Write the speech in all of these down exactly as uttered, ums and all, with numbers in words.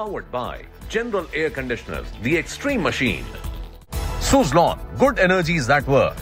Powered by General Air Conditioners, the Extreme Machine. Suzlon, good energies that work.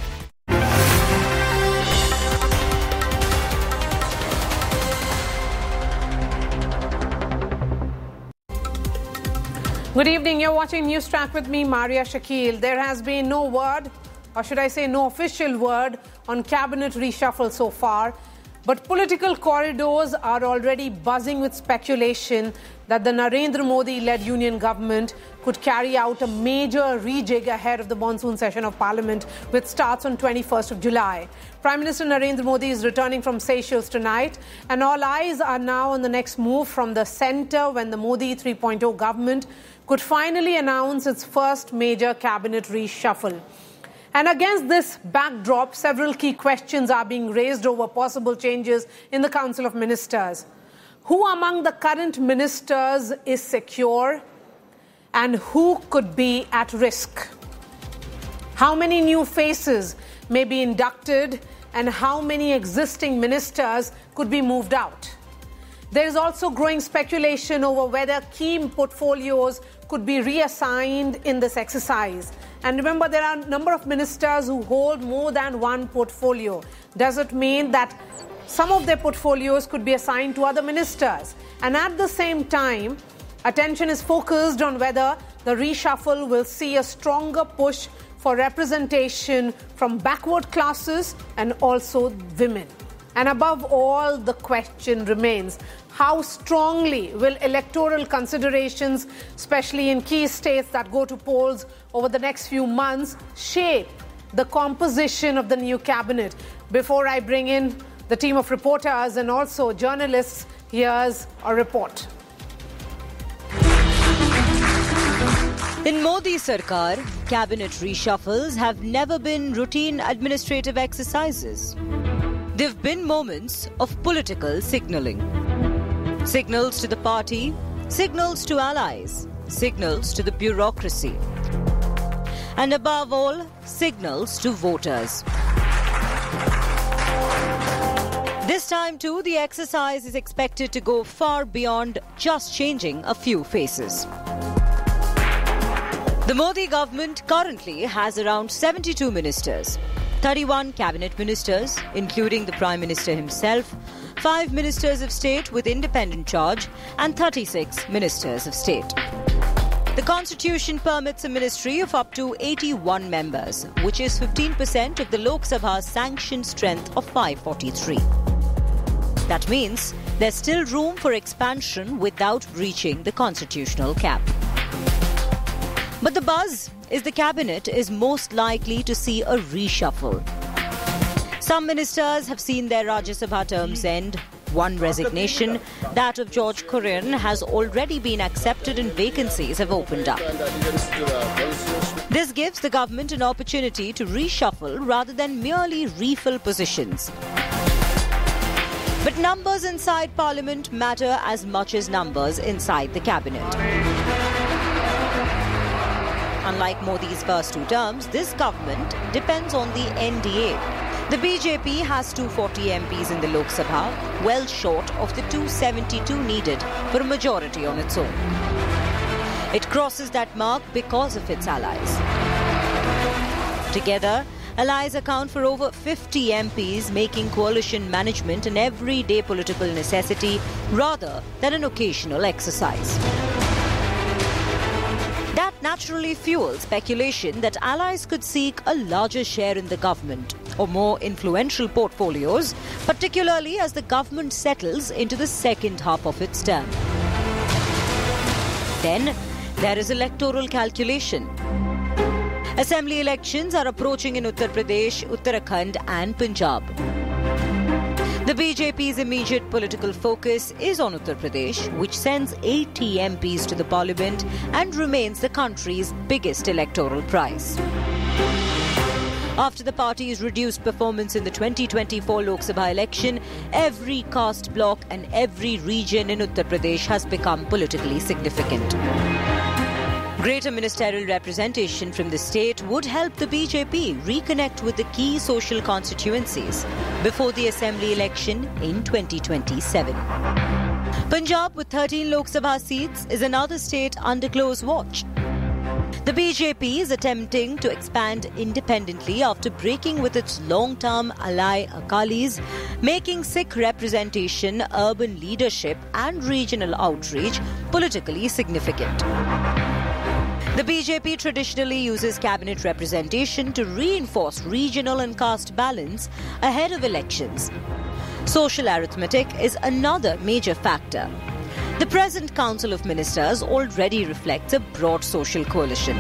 Good evening. You're watching News Track with me, Maria Shakil. There has been no word, or should I say no official word, on cabinet reshuffle so far. But political corridors are already buzzing with speculation that the Narendra Modi-led union government could carry out a major rejig ahead of the monsoon session of Parliament, which starts on twenty-first of July. Prime Minister Narendra Modi is returning from Seychelles tonight, and all eyes are now on the next move from the centre when the Modi three point oh government could finally announce its first major cabinet reshuffle. And against this backdrop, several key questions are being raised over possible changes in the Council of Ministers. Who among the current ministers is secure and who could be at risk? How many new faces may be inducted and how many existing ministers could be moved out? There is also growing speculation over whether key portfolios could be reassigned in this exercise. And remember, there are a number of ministers who hold more than one portfolio. Does it mean that some of their portfolios could be assigned to other ministers? And at the same time, attention is focused on whether the reshuffle will see a stronger push for representation from backward classes and also women. And above all, the question remains, how strongly will electoral considerations, especially in key states that go to polls over the next few months, shape the composition of the new cabinet? Before I bring in the team of reporters and also journalists, here's a report. In Modi Sarkar, cabinet reshuffles have never been routine administrative exercises. They've been moments of political signalling. Signals to the party, signals to allies, signals to the bureaucracy. And above all, signals to voters. This time too, the exercise is expected to go far beyond just changing a few faces. The Modi government currently has around seventy-two ministers, thirty-one cabinet ministers, including the Prime Minister himself, five ministers of state with independent charge, and thirty-six ministers of state. The Constitution permits a ministry of up to eighty-one members, which is fifteen percent of the Lok Sabha's sanctioned strength of five hundred forty-three. That means there's still room for expansion without breaching the constitutional cap. But the buzz is the cabinet is most likely to see a reshuffle. Some ministers have seen their Rajya Sabha terms end. One resignation, that of George Kurian, has already been accepted and vacancies have opened up. This gives the government an opportunity to reshuffle rather than merely refill positions. But numbers inside Parliament matter as much as numbers inside the cabinet. Unlike Modi's first two terms, this government depends on the N D A. The B J P has two hundred forty M Ps in the Lok Sabha, well short of the two hundred seventy-two needed for a majority on its own. It crosses that mark because of its allies. Together, allies account for over fifty M Ps, making coalition management an everyday political necessity rather than an occasional exercise. That naturally fuels speculation that allies could seek a larger share in the government or more influential portfolios, particularly as the government settles into the second half of its term. Then there is electoral calculation. Assembly elections are approaching in Uttar Pradesh, Uttarakhand and Punjab. The B J P's immediate political focus is on Uttar Pradesh, which sends eighty M Ps to the parliament and remains the country's biggest electoral prize. After the party's reduced performance in the twenty twenty-four Lok Sabha election, every caste block and every region in Uttar Pradesh has become politically significant. Greater ministerial representation from the state would help the B J P reconnect with the key social constituencies before the assembly election in twenty twenty-seven. Punjab, with thirteen Lok Sabha seats, is another state under close watch. The B J P is attempting to expand independently after breaking with its long-term ally Akalis, making Sikh representation, urban leadership and regional outreach politically significant. The B J P traditionally uses cabinet representation to reinforce regional and caste balance ahead of elections. Social arithmetic is another major factor. The present Council of Ministers already reflects a broad social coalition.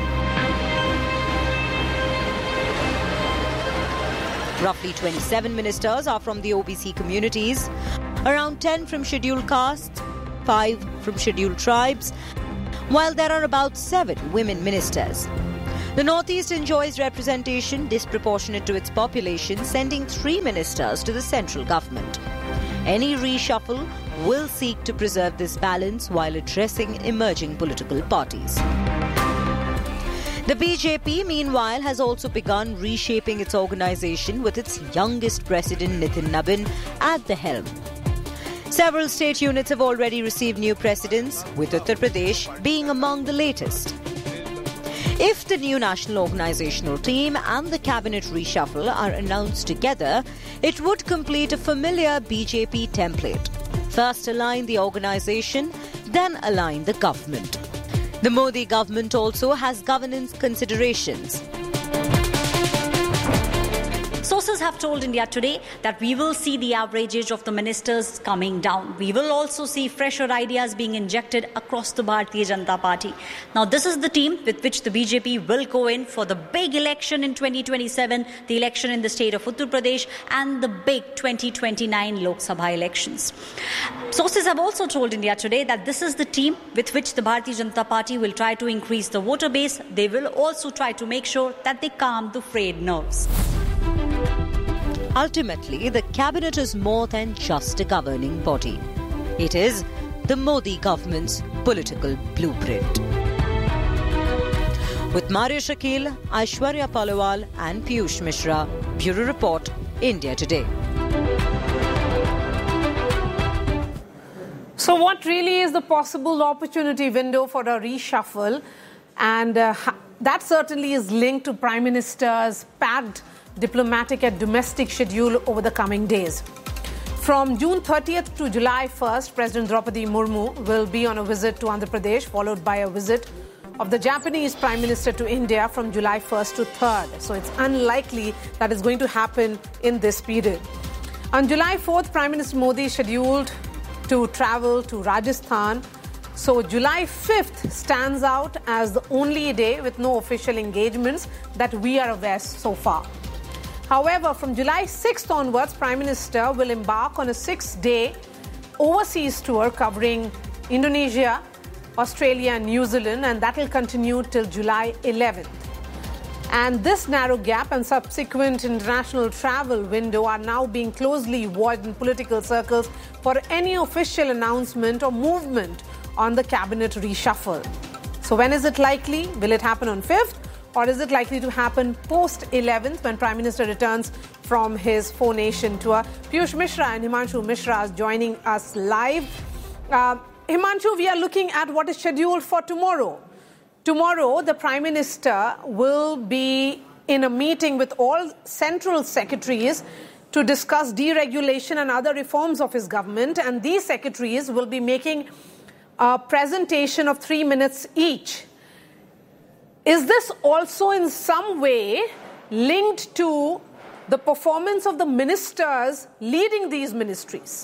Roughly twenty-seven ministers are from the O B C communities, around ten from scheduled castes, five from scheduled tribes, while there are about seven women ministers. The Northeast enjoys representation disproportionate to its population, sending three ministers to the central government. Any reshuffle will seek to preserve this balance while addressing emerging political parties. The B J P, meanwhile, has also begun reshaping its organisation with its youngest president, Nitin Nabin, at the helm. Several state units have already received new presidents, with Uttar Pradesh being among the latest. If the new national organisational team and the cabinet reshuffle are announced together, it would complete a familiar B J P template. First align the organisation, then align the government. The Modi government also has governance considerations. Sources have told India Today that we will see the average age of the ministers coming down. We will also see fresher ideas being injected across the Bharatiya Janata Party. Now, this is the team with which the B J P will go in for the big election in twenty twenty-seven, the election in the state of Uttar Pradesh, and the big twenty twenty-nine Lok Sabha elections. Sources have also told India Today that this is the team with which the Bharatiya Janata Party will try to increase the voter base. They will also try to make sure that they calm the frayed nerves. Ultimately, the cabinet is more than just a governing body. It is the Modi government's political blueprint. With Maria Shakil, Aishwarya Palwal and Piyush Mishra, Bureau Report, India Today. So what really is the possible opportunity window for a reshuffle? And uh, that certainly is linked to Prime Minister's packed diplomatic and domestic schedule over the coming days. From June thirtieth to July first, President Draupadi Murmu will be on a visit to Andhra Pradesh, followed by a visit of the Japanese Prime Minister to India from July first to third. So it's unlikely that is going to happen in this period. On July fourth, Prime Minister Modi is scheduled to travel to Rajasthan. So July fifth stands out as the only day with no official engagements that we are aware so far. However, from July sixth onwards, Prime Minister will embark on a six-day overseas tour covering Indonesia, Australia and New Zealand, and that will continue till July eleventh. And this narrow gap and subsequent international travel window are now being closely watched in political circles for any official announcement or movement on the cabinet reshuffle. So when is it likely? Will it happen on fifth? Or is it likely to happen post-eleventh when Prime Minister returns from his four-nation tour? Piyush Mishra and Himanshu Mishra are joining us live. Uh, Himanshu, we are looking at what is scheduled for tomorrow. Tomorrow, the Prime Minister will be in a meeting with all central secretaries to discuss deregulation and other reforms of his government. And these secretaries will be making a presentation of three minutes each. Is this also in some way linked to the performance of the ministers leading these ministries?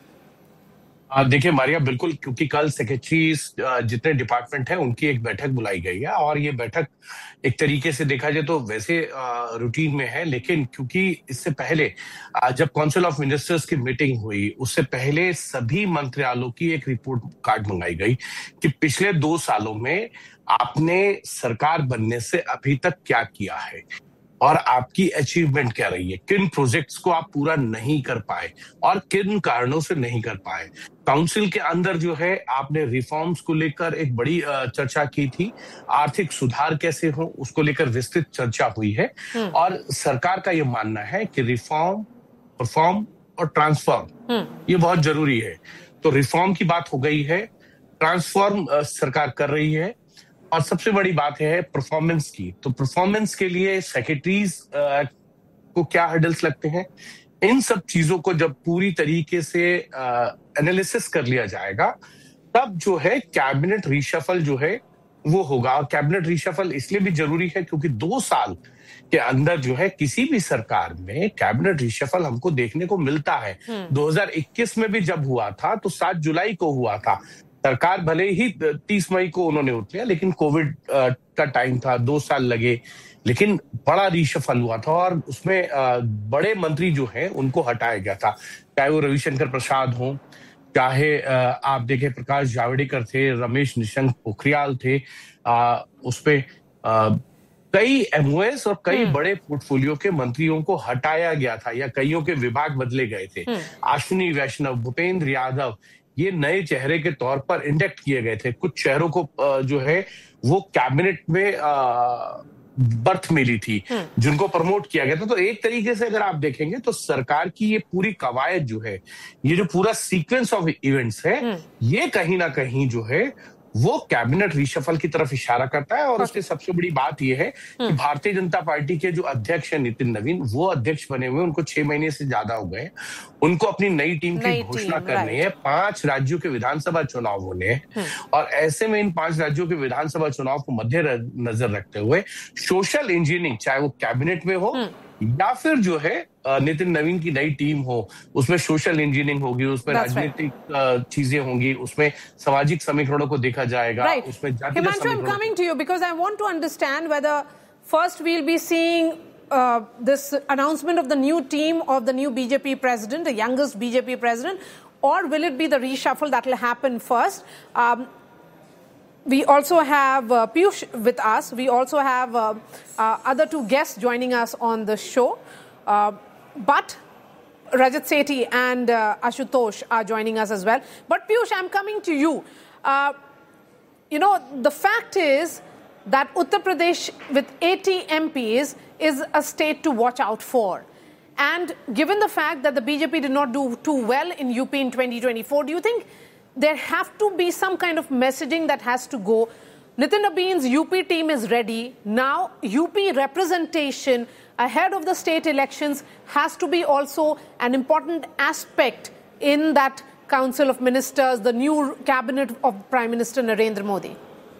देखिए मारिया, बिल्कुल, क्योंकि कल secretaries जितने department हैं उनकी एक बैठक बुलाई गई है और ये बैठक एक तरीके से देखा जाए तो वैसे रूटीन में है, लेकिन क्योंकि इससे पहले जब काउंसिल ऑफ मिनिस्टर्स की मीटिंग हुई उससे पहले सभी मंत्रालयों की एक रिपोर्ट कार्ड मंगाई गई कि पिछले दो सालों में आपने सरकार बनने से अभी तक क्या किया है और आपकी अचीवमेंट क्या रही है, किन प्रोजेक्ट्स को आप पूरा नहीं कर पाए और किन कारणों से नहीं कर पाए। काउंसिल के अंदर जो है आपने रिफॉर्म्स को लेकर एक बड़ी चर्चा की थी, आर्थिक सुधार कैसे हो उसको लेकर विस्तृत चर्चा हुई है और सरकार का ये मानना है कि रिफॉर्म, परफॉर्म और ट्रांसफॉर्म ये बहुत जरूरी है। तो रिफॉर्म की बात हो गई है, ट्रांसफॉर्म सरकार कर रही है, और सबसे बड़ी बात है परफॉर्मेंस की। तो परफॉर्मेंस के लिए सेक्रेटरीज को क्या हर्डल्स लगते हैं, इन सब चीजों को जब पूरी तरीके से एनालिसिस कर लिया जाएगा, तब जो है कैबिनेट रीशफल जो है वो होगा। कैबिनेट रीशफल इसलिए भी जरूरी है क्योंकि दो साल के अंदर जो है किसी भी सरकार में कैबिनेट रीशफल हमको देखने को मिलता है। दो हज़ार इक्कीस में भी जब हुआ था तो सात जुलाई को हुआ था। सरकार भले ही तीस मई को उन्होंने उठा, लेकिन कोविड का टाइम था, दो साल लगे, लेकिन बड़ा रीशफल हुआ था और उसमें बड़े मंत्री जो हैं उनको हटाया गया था, चाहे वो रविशंकर प्रसाद हो, चाहे आप देखें प्रकाश जावड़ेकर थे, रमेश निशंक पोखरियाल थे, उसपे कई एमओएस और कई बड़े पोर्टफोलियो के मंत्रियों को हटाया गया था या कईयों के विभाग बदले गए थे। अश्विनी वैष्णव, भूपेंद्र यादव, ये नए चेहरे के तौर पर इंडक्ट किए गए थे। कुछ शहरों को जो है वो कैबिनेट में बर्थ मिली थी, जिनको प्रमोट किया गया था। तो एक तरीके से अगर आप देखेंगे तो सरकार की ये पूरी कवायद जो है, ये जो पूरा सीक्वेंस ऑफ इवेंट्स है, ये कहीं ना कहीं जो है वो कैबिनेट रीशफल की तरफ इशारा करता है। और उसकी सबसे बड़ी बात यह है कि भारतीय जनता पार्टी के जो अध्यक्ष हैं नितिन नवीन, वो अध्यक्ष बने हुए, उनको छह महीने से ज्यादा हो गए, उनको अपनी नई टीम की घोषणा करनी है। पांच राज्यों के विधानसभा चुनाव होने हैं और ऐसे में इन पांच राज्यों के विधानसभा चुनाव को मध्य नजर रखते हुए सोशल इंजीनियरिंग, चाहे वो कैबिनेट में हो या फिर जो है नितिन नवीन की नई टीम हो, उसमें सोशल इंजीनियरिंग होगी, उसमें राजनीतिक right. चीजें होंगी, उसमें सामाजिक समीकरणों को देखा जाएगा, right. उसमें जातीय Himanshu, I'm coming to you because I want to understand whether first we'll be seeing uh, this announcement of the new team of the new B J P president, the youngest B J P president, or will it be the reshuffle that will happen first? Um, We also have uh, Piyush with us. We also have uh, uh, other two guests joining us on the show. Uh, but Rajat Sethi and uh, Ashutosh are joining us as well. But Piyush, I'm coming to you. Uh, you know, the fact is that Uttar Pradesh with eighty M Ps is a state to watch out for. And given the fact that the B J P did not do too well in U P in twenty twenty-four, do you think there have to be some kind of messaging that has to go? Nitin Nabeen's U P team is ready. Now, U P representation ahead of the state elections has to be also an important aspect in that Council of Ministers, the new cabinet of Prime Minister Narendra Modi.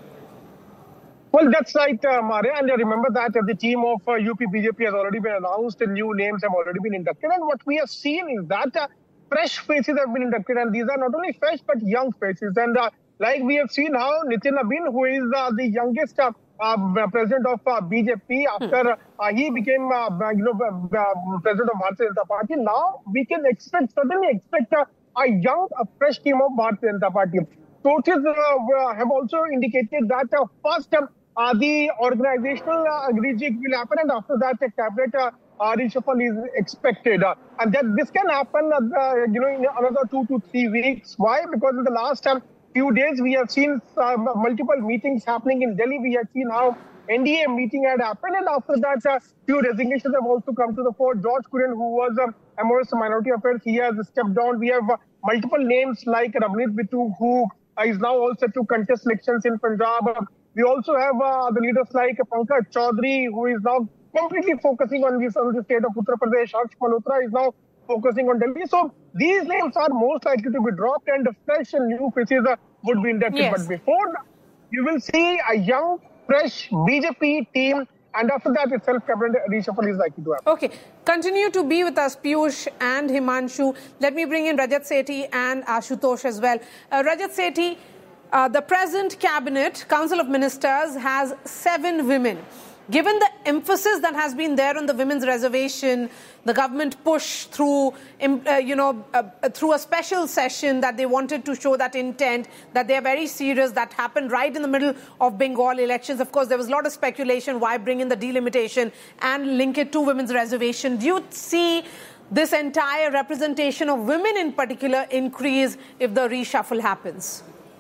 Well, that's right, uh, Maria. And remember that uh, the team of uh, U P B J P has already been announced and new names have already been inducted. And what we have seen is that uh, fresh faces have been inducted, and these are not only fresh but young faces. And uh, like we have seen how Nitin Nabeen, who is uh, the youngest uh, uh, president of uh, B J P after uh, he became uh, you know uh, president of Bharatiya Janata Party, now we can expect certainly expect uh, a young, a fresh team of Bharatiya Janata Party. Sources uh, have also indicated that uh, first uh, uh, the organizational uh, rejig will happen, and after that a cabinet uh, Uh, reshuffle is expected, uh, and that this can happen, uh, you know, in another two to three weeks. Why? Because in the last uh, few days we have seen uh, multiple meetings happening in Delhi. We have seen how N D A meeting had happened, and after that, uh, few resignations have also come to the fore. George Kurian, who was um, M O S Minority Affairs, he has stepped down. We have uh, multiple names like Ravneet Bittu, who uh, is now also to contest elections in Punjab. We also have uh, the leaders like Pankaj Chaudhary, who is now completely focusing on this on the state of Uttar Pradesh. Harsh Malhotra is now focusing on Delhi. So these names are most likely to be dropped, and fresh and new faces uh, would be inducted. Yes. But before you will see a young, fresh B J P team, and after that itself, cabinet reshuffle is likely to happen. Okay, continue to be with us, Piyush and Himanshu. Let me bring in Rajat Sethi and Ashutosh as well. Uh, Rajat Sethi, uh, the present cabinet, Council of Ministers, has seven women. Given the emphasis that has been there on the women's reservation, the government push through, uh, you know, uh, through a special session that they wanted to show that intent, that they are very serious, that happened right in the middle of Bengal elections. Of course, there was a lot of speculation, why bring in the delimitation and link it to women's reservation. Do you see this entire representation of women in particular increase if the reshuffle happens?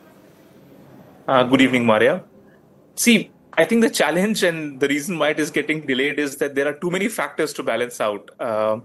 Uh, good evening, Maria. See, I think the challenge and the reason why it is getting delayed is that there are too many factors to balance out. Uh,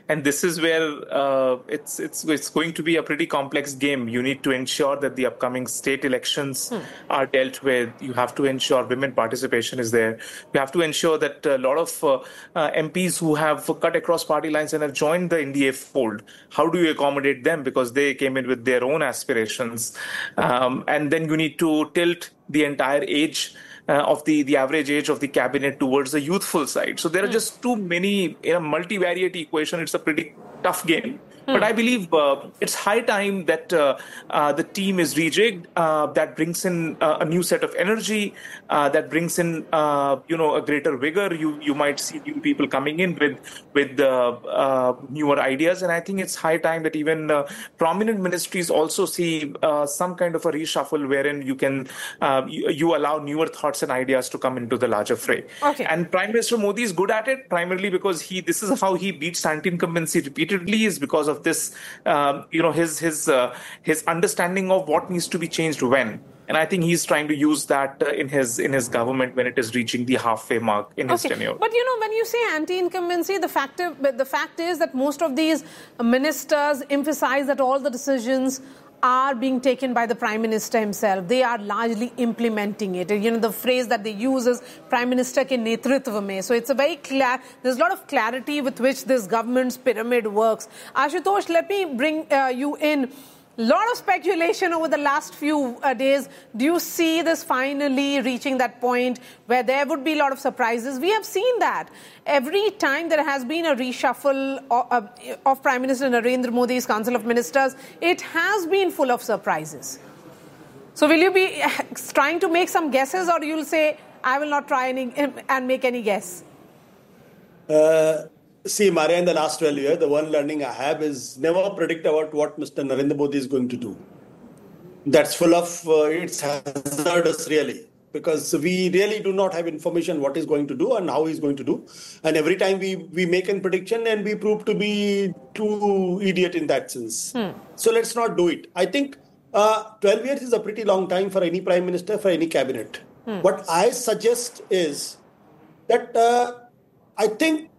And this is where uh, it's it's it's going to be a pretty complex game. You need to ensure that the upcoming state elections hmm. are dealt with. You have to ensure women participation is there. You have to ensure that a lot of uh, uh, M Ps who have cut across party lines and have joined the N D A fold, how do you accommodate them? Because they came in with their own aspirations. Um, and then you need to tilt the entire age Uh, of the, the average age of the cabinet towards the youthful side. So there are just too many, in a multivariate equation, it's a pretty tough game. Hmm. But I believe uh, it's high time that uh, uh, the team is rejigged, uh, that brings in uh, a new set of energy, uh, that brings in, uh, you know, a greater vigor. You you might see new people coming in with, with uh, uh, newer ideas. And I think it's high time that even uh, prominent ministries also see uh, some kind of a reshuffle wherein you can, uh, you, you allow newer thoughts and ideas to come into the larger fray. Okay. And Prime Minister Modi is good at it, primarily because he this is how he beats anti-incumbency repeatedly, is because of this, um, you know, his his uh, his understanding of what needs to be changed when. And I think he's trying to use that uh, in his in his government when it is reaching the halfway mark in his okay. tenure. But you know, when you say anti-incumbency, the fact the fact is that most of these ministers emphasize that all the decisions are being taken by the Prime Minister himself. They are largely implementing it. You know, the phrase that they use is Prime Minister ke netritva mein. So it's a very clear, there's a lot of clarity with which this government's pyramid works. Ashutosh, let me bring uh, you in. A lot of speculation over the last few uh, days. Do you see this finally reaching that point where there would be a lot of surprises? We have seen that. Every time there has been a reshuffle of, uh, of Prime Minister Narendra Modi's Council of Ministers, it has been full of surprises. So will you be trying to make some guesses, or you'll say, I will not try any and make any guess? Uh... See, Maria, in the last twelve years, the one learning I have is never predict about what Mister Narendra Modi is going to do. That's full of, uh, it's hazardous really, because we really do not have information what he's going to do and how he's going to do. And every time we, we make a prediction and we prove to be too idiot in that sense. Hmm. So let's not do it. I think uh, twelve years is a pretty long time for any Prime Minister, for any cabinet. Hmm. What I suggest is that uh, I think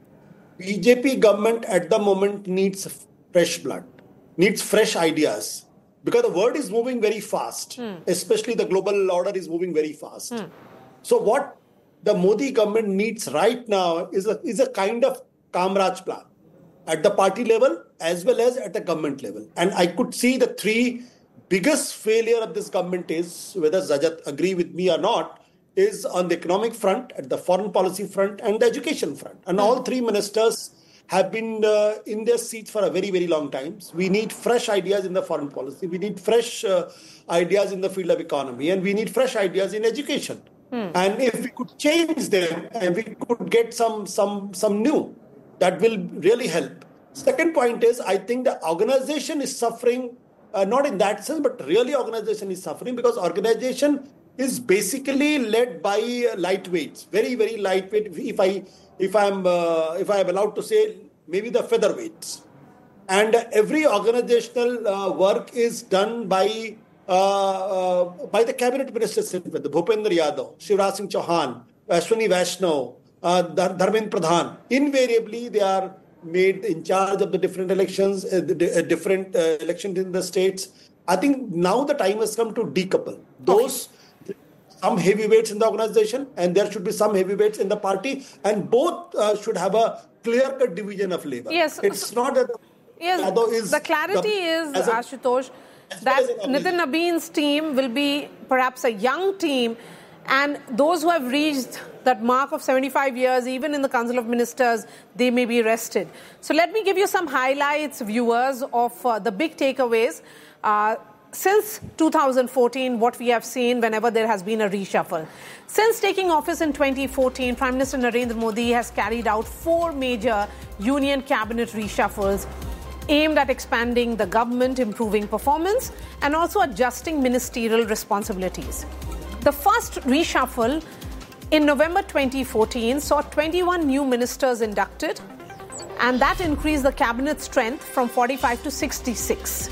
B J P government at the moment needs fresh blood, needs fresh ideas, because the world is moving very fast, mm. especially the global order is moving very fast. Mm. So what the Modi government needs right now is a, is a kind of Kamraj plan at the party level as well as at the government level. And I could see the three biggest failure of this government is, whether Rajat agree with me or not, is on the economic front, at the foreign policy front, and the education front. And mm. all three ministers have been uh, in their seats for a very, very long time. We need fresh ideas in the foreign policy. We need fresh uh, ideas in the field of economy. And we need fresh ideas in education. Mm. And if we could change them and we could get some, some, some new, that will really help. Second point is, I think the organization is suffering, uh, not in that sense, but really organization is suffering because organization is basically led by lightweights, very, very lightweight. If I, if I'm, uh, if I am allowed to say, maybe the featherweights, and uh, every organizational uh, work is done by uh, uh, by the cabinet ministers, the Bhupendra Yadav, Shivraj Singh Chauhan, Ashwini Vaishnav, uh, Dharmendra Pradhan. Invariably, they are made in charge of the different elections, uh, the uh, different uh, elections in the states. I think now the time has come to decouple those. Okay. Some heavyweights in the organization, and there should be some heavyweights in the party, and both uh, should have a clear-cut division of labor. Yes, it's so, not that. Yes, is the clarity the, is, a, Ashutosh, that Nitin Nabeen's team will be perhaps a young team, and those who have reached that mark of seventy-five years, even in the Council of Ministers, they may be rested. So let me give you some highlights, viewers, of uh, the big takeaways. Uh, Since two thousand fourteen, what we have seen whenever there has been a reshuffle. Since taking office in twenty fourteen, Prime Minister Narendra Modi has carried out four major union cabinet reshuffles aimed at expanding the government, improving performance, and also adjusting ministerial responsibilities. The first reshuffle in November twenty fourteen saw twenty-one new ministers inducted, and that increased the cabinet strength from forty-five to sixty-six.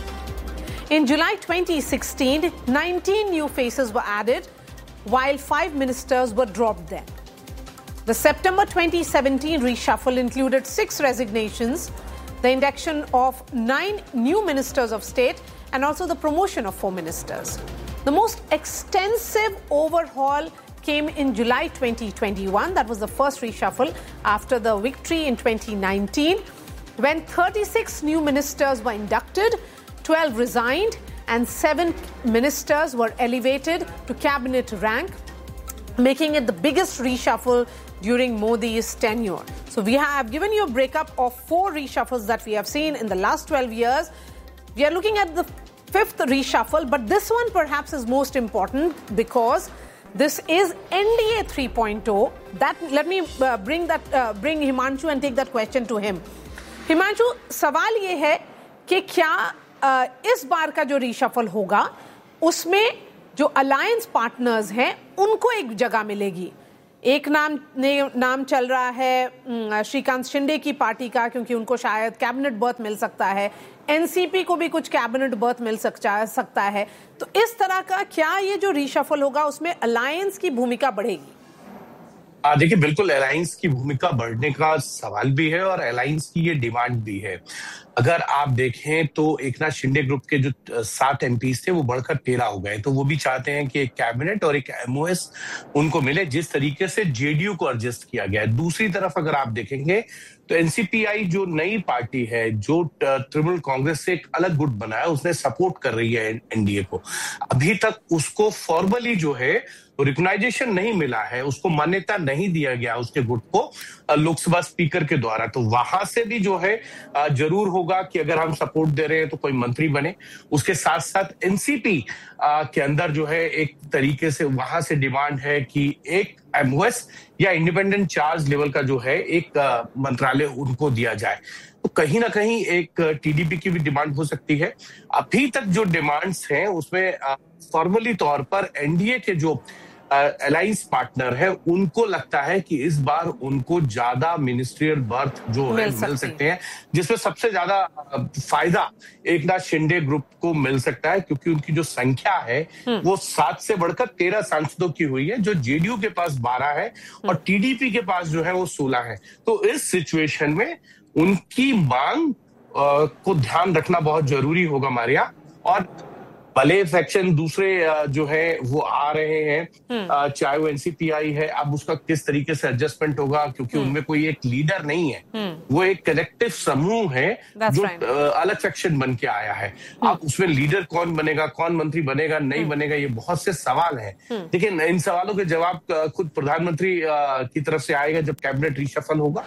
In July twenty sixteen, nineteen new faces were added, while five ministers were dropped then. The September twenty seventeen reshuffle included six resignations the induction of nine new ministers of state, and also the promotion of four ministers. The most extensive overhaul came in July twenty twenty-one. That was the first reshuffle after the victory in twenty nineteen, when thirty-six new ministers were inducted, twelve resigned, and seven ministers were elevated to cabinet rank, making it the biggest reshuffle during Modi's tenure. So we have given you a breakup of four reshuffles that we have seen in the last twelve years. We are looking at the fifth reshuffle, but this one perhaps is most important because this is N D A three point oh. That let me uh, bring that uh, bring Himanshu and take that question to him. Himanshu, सवाल ये है कि क्या uh, इस बार का जो reshuffle होगा उसमें जो अलायंस पार्टनर्स हैं उनको एक जगह मिलेगी. एक नाम ने नाम चल रहा है श्रीकांत शिंदे की पार्टी का, क्योंकि उनको शायद कैबिनेट बर्थ मिल सकता है. एनसीपी को भी कुछ कैबिनेट बर्थ मिल सकता है. तो इस तरह का क्या ये जो रीशफल होगा उसमें अलायंस की भूमिका बढ़ेगी? देखिए, बिल्कुल अलायंस की भूमिका बढ़ने का सवाल भी है और अलायंस की ये डिमांड भी है. अगर आप देखें तो एकनाथ शिंदे ग्रुप के जो सात एमपीज थे वो बढ़कर तेरह हो गए. तो वो भी चाहते हैं कि एक कैबिनेट और एक एमओएस उनको मिले, जिस तरीके से जेडीयू को एडजस्ट किया गया है. दूसरी तरफ अगर आप देखेंगे तो एनसीपीआई जो नई पार्टी है, जो तृणमूल कांग्रेस से एक अलग गुट बनाया, उसने सपोर्ट कर रही है एनडीए को. अभी तक उसको फॉर्मली जो है रिकॉग्नाइजेशन नहीं मिला है, उसको मान्यता नहीं दिया गया उसके गुट को लोकसभा स्पीकर के द्वारा. तो वहां से भी जो है जरूर होगा कि अगर हम सपोर्ट दे रहे हैं तो कोई मंत्री बने. उसके साथ साथ एनसीपी के अंदर जो है एक तरीके से वहां से डिमांड है कि एक एमओएस या इंडिपेंडेंट चार्ज लेवल का जो है एक मंत्रालय उनको दिया जाए. तो कहीं ना कहीं एक टीडीपी की भी डिमांड हो सकती है. अभी तक जो डिमांड्स हैं उसमें फॉर्मली तौर पर एनडीए के जो अलायंस पार्टनर है उनको लगता है कि इस बार उनको ज्यादा मिनिस्ट्रियल बर्थ जो है मिल, मिल सकते हैं, जिसमें सबसे ज्यादा फायदा एकनाथ शिंदे ग्रुप को मिल सकता है, क्योंकि उनकी जो संख्या है वो सात से बढ़कर तेरह सांसदों की हुई है, जो जेडीयू के पास बारह है और टीडीपी के पास जो है वो सोलह है. तो इस सिचुएशन में उनकी मांग को ध्यान रखना बहुत जरूरी होगा मारिया. और भले फैक्शन दूसरे जो है वो आ रहे हैं, चाहे वो एनसीपीआई है, अब उसका किस तरीके से एडजस्टमेंट होगा, क्योंकि उनमें कोई एक लीडर नहीं है, वो एक कलेक्टिव समूह है जो अलग फैक्शन बन के आया है. अब उसमें लीडर कौन बनेगा, कौन मंत्री बनेगा, नहीं बनेगा, ये बहुत से सवाल हैं. लेकिन इन सवालों के जवाब खुद प्रधानमंत्री की तरफ से आएगा जब कैबिनेट रिशफल होगा.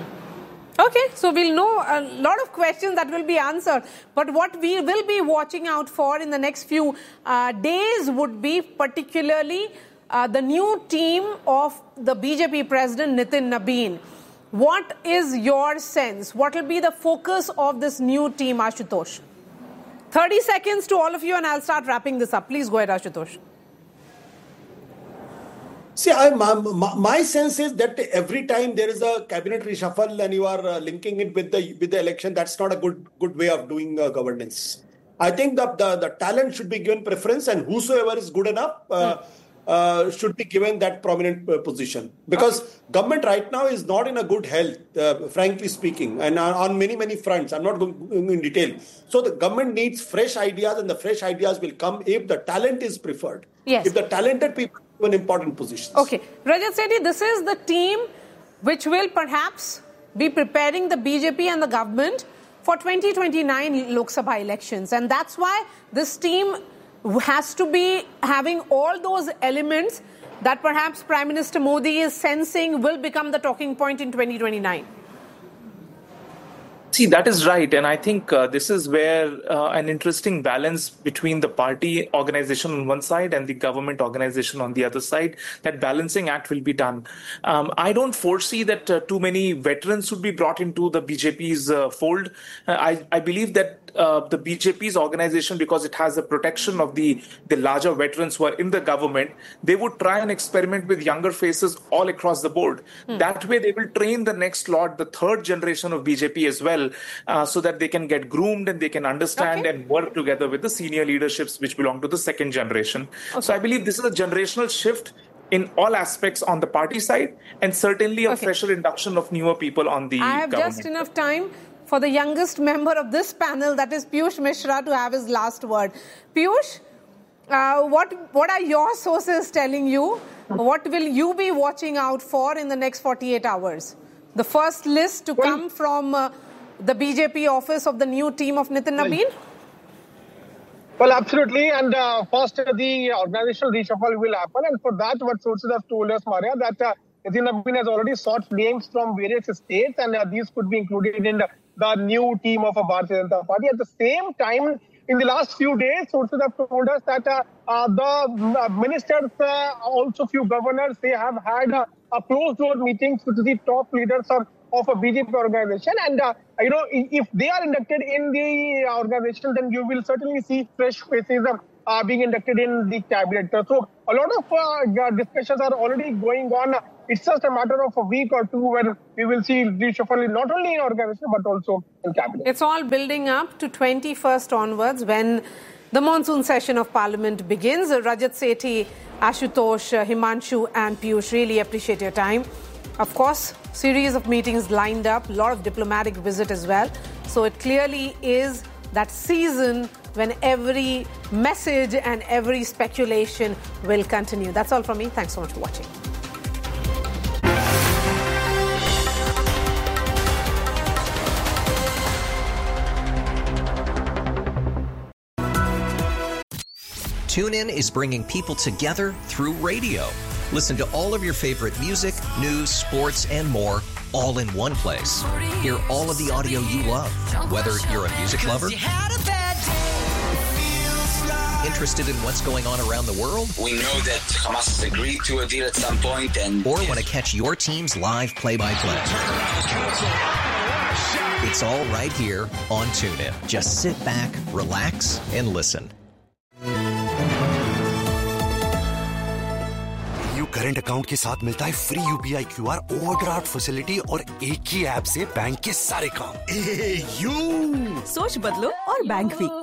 Okay, so we'll know a lot of questions that will be answered. But what we will be watching out for in the next few uh, days would be particularly uh, the new team of the B J P president, Nitin Nabin. What is your sense? What will be the focus of this new team, Ashutosh? thirty seconds to all of you and I'll start wrapping this up. Please go ahead, Ashutosh. See, I, my, my sense is that every time there is a cabinet reshuffle and you are uh, linking it with the with the election, that's not a good good way of doing uh, governance. I think that the, the talent should be given preference, and whosoever is good enough uh, mm. uh, should be given that prominent uh, position. Because okay. government right now is not in a good health, uh, frankly speaking, and on, on many, many fronts. I'm not going in detail. So the government needs fresh ideas, and the fresh ideas will come if the talent is preferred. Yes. If the talented people in important positions. Okay. Rajat Sethi, this is the team which will perhaps be preparing the B J P and the government for twenty twenty-nine Lok Sabha elections. And that's why this team has to be having all those elements that perhaps Prime Minister Modi is sensing will become the talking point in twenty twenty-nine. See, that is right. And I think uh, this is where uh, an interesting balance between the party organization on one side and the government organization on the other side, that balancing act will be done. Um, I don't foresee that uh, too many veterans would be brought into the B J P's uh, fold. Uh, I, I believe that uh, the B J P's organization, because it has the protection of the, the larger veterans who are in the government, they would try and experiment with younger faces all across the board. Hmm. That way they will train the next lot, the third generation of B J P as well. Uh, so that they can get groomed and they can understand okay. and work together with the senior leaderships which belong to the second generation. Okay. So I believe this is a generational shift in all aspects on the party side, and certainly a okay. fresher induction of newer people on the I have government. just enough time for the youngest member of this panel, that is Piyush Mishra, to have his last word. Piyush, uh, what, what are your sources telling you? What will you be watching out for in the next forty-eight hours? The first list to well, come from uh, the B J P office of the new team of Nitin Nabeen? Well, well absolutely. And uh, first, uh, the organizational reshuffle will happen. And for that, what sources have told us, Maria, that uh, Nitin Nabeen has already sought names from various states, and uh, these could be included in the, the new team of a Bharatiya Janata Party. At the same time, in the last few days, sources have told us that uh, uh, the uh, ministers, uh, also few governors, they have had uh, a closed-door meetings with the top leaders of, of a B J P organization. And, uh, you know, if they are inducted in the organization, then you will certainly see fresh faces uh, uh, being inducted in the cabinet. So a lot of uh, discussions are already going on. It's just a matter of a week or two when we will see reshuffle not only in organization but also in cabinet. It's all building up to twenty-first onwards when the monsoon session of Parliament begins. Rajat Sethi, Ashutosh, Himanshu and Piyush, really appreciate your time. Of course, series of meetings lined up, a lot of diplomatic visit as well. So it clearly is that season when every message and every speculation will continue. That's all from me. Thanks so much for watching. TuneIn is bringing people together through radio. Listen to all of your favorite music, news, sports, and more, all in one place. Hear all of the audio you love, whether you're a music lover, interested in what's going on around the world. We know that Hamas has agreed to a deal at some point, and or want to catch your team's live play-by-play. It's all right here on TuneIn. Just sit back, relax, and listen. Current account के साथ मिलता है free UPI QR overdraft facility और एक ही app से bank के सारे काम। यू सोच बदलो और बैंक भी।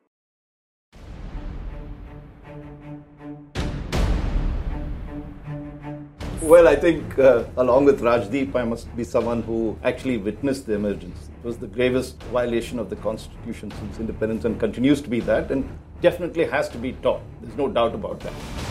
Well, I think uh, along with Rajdeep, I must be someone who actually witnessed the emergence. It was the gravest violation of the Constitution since independence and continues to be that, and definitely has to be taught. There's no doubt about that.